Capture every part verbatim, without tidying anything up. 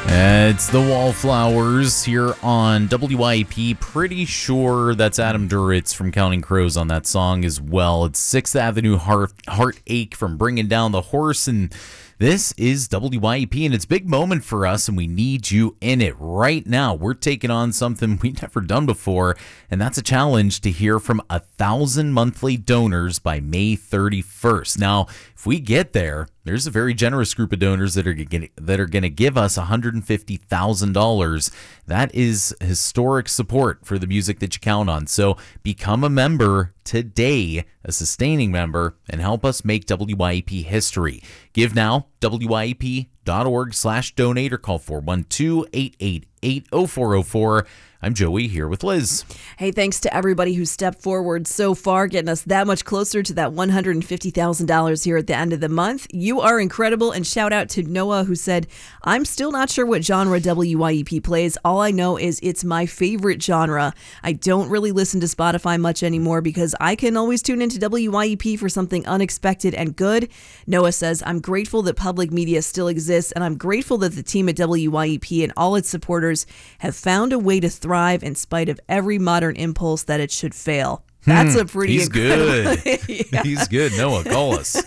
Uh, it's the Wallflowers here on W I P. Pretty sure that's Adam Duritz from Counting Crows on that song as well. It's sixth Avenue Heart, Heartache from Bringing Down the Horse, and this is W I P, and it's a big moment for us, and we need you in it right now. We're taking on something we've never done before, and that's a challenge to hear from a thousand monthly donors by May thirty-first. Now, if we get there, there's a very generous group of donors that are gonna, that are going to give us one hundred fifty thousand dollars. That is historic support for the music that you count on. So become a member today, a sustaining member, and help us make W I P history. Give now, W I P dot org slash donate, or call four one two, eight eight eight, zero four zero four. I'm Joey, here with Liz. Hey, thanks to everybody who stepped forward so far, getting us that much closer to that one hundred fifty thousand dollars here at the end of the month. You are incredible, and shout out to Noah, who said, I'm still not sure what genre W I E P plays. All I know is it's my favorite genre. I don't really listen to Spotify much anymore because I can always tune into W I E P for something unexpected and good. Noah says, I'm grateful that public media still exists, and I'm grateful that the team at W I E P and all its supporters have found a way to thrive in spite of every modern impulse that it should fail. That's a pretty He's good. yeah. He's good. Noah, call us.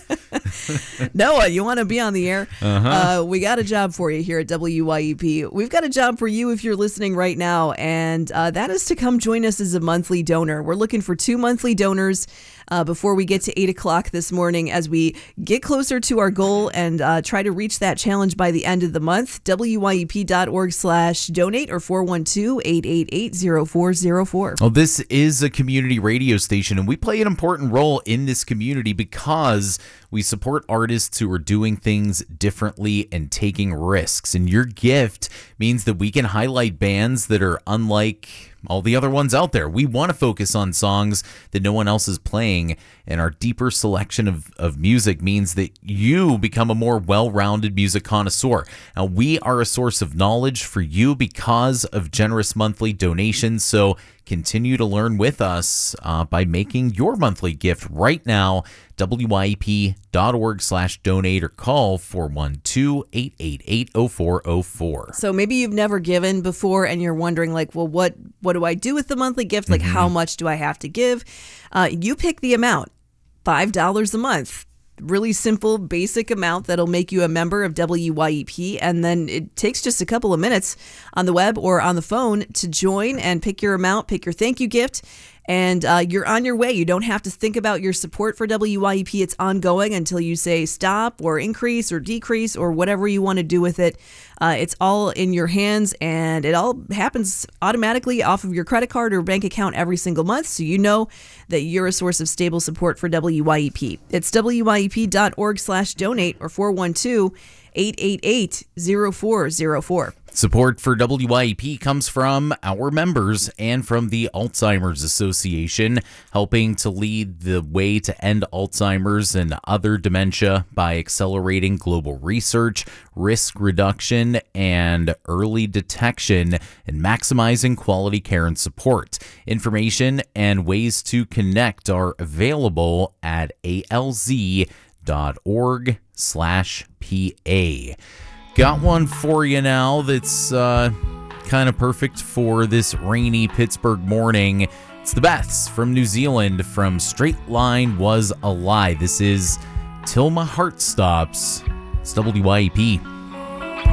Noah, you want to be on the air? Uh-huh. Uh, we got a job for you here at W I E P. We've got a job for you if you're listening right now, and uh, that is to come join us as a monthly donor. We're looking for two monthly donors uh, before we get to eight o'clock this morning as we get closer to our goal and uh, try to reach that challenge by the end of the month. W I E P dot org slash donate or four one two, eight eight eight, zero four zero four. Well, this is a community radio station, and we play an important role in this community because we support artists who are doing things differently and taking risks. And your gift means that we can highlight bands that are unlike all the other ones out there. We want to focus on songs that no one else is playing, and our deeper selection of, of music means that you become a more well-rounded music connoisseur. Now, we are a source of knowledge for you because of generous monthly donations, so continue to learn with us uh, by making your monthly gift right now. W I E P dot org slash donate or call four one two, eight eight eight, zero four zero four. So maybe you've never given before and you're wondering, like, well, what, what do I do with the monthly gift? Like, mm-hmm. how much do I have to give? Uh, you pick the amount, five dollars a month. Really simple, basic amount that'll make you a member of W I E P, and then it takes just a couple of minutes on the web or on the phone to join and pick your amount, pick your thank you gift, and uh, you're on your way. You don't have to think about your support for W I E P. It's ongoing until you say stop or increase or decrease or whatever you want to do with it. Uh, it's all in your hands, and it all happens automatically off of your credit card or bank account every single month, so you know that you're a source of stable support for W I E P. It's W I E P dot org slash donate or four one two, eight eight eight, zero four zero four. Support for W I E P comes from our members and from the Alzheimer's Association, helping to lead the way to end Alzheimer's and other dementia by accelerating global research, risk reduction, and early detection, and maximizing quality care and support. Information and ways to connect are available at A L Z dot org slash P A. Got one for you now that's uh, kind of perfect for this rainy Pittsburgh morning. It's the Beths from New Zealand from Straight Line Was a Lie. This is Till My Heart Stops. It's W I E P.